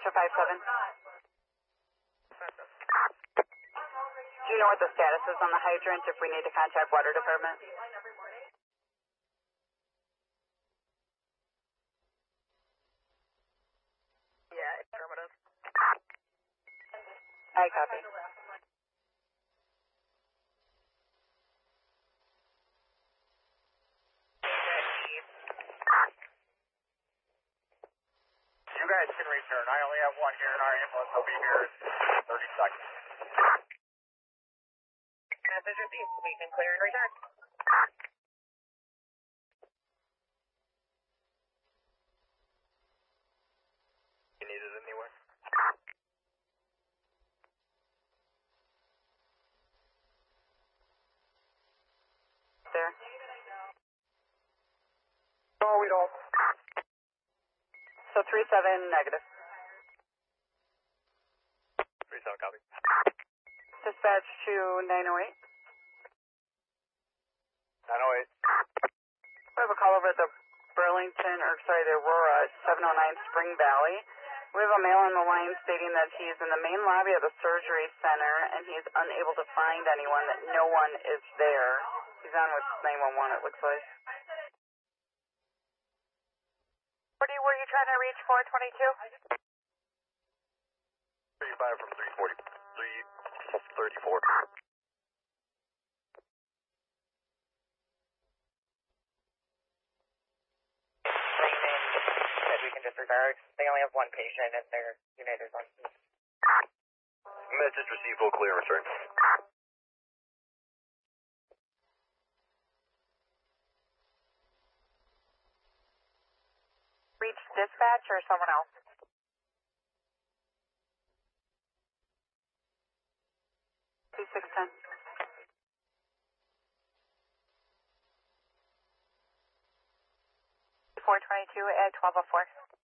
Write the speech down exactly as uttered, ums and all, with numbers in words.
to five seven. Do you know what the status is on the hydrant if we need to contact water department? Yeah, it's affirmative. I copy. You guys can return. I only have one here in our ambulance. I'll be here in thirty seconds. Message received. We can clear and return. You need it anywhere? There. No, we don't. So three seven negative. three seven copy. Dispatch to nine oh eight. nine oh eight. We have a call over at the Burlington, or sorry, the Aurora, seven oh nine Spring Valley. We have a male on the line stating that he's in the main lobby of the surgery center and he's unable to find anyone, that no one is there. He's on with nine one one, it looks like. What were you trying to reach four twenty-two? thirty-five from three forty, three thirty-four. Said we can disregard. They only have one patient and their unit is on. Message received, full clear, return. Reach dispatch or someone else? two six ten. four twenty-two at twelve oh four.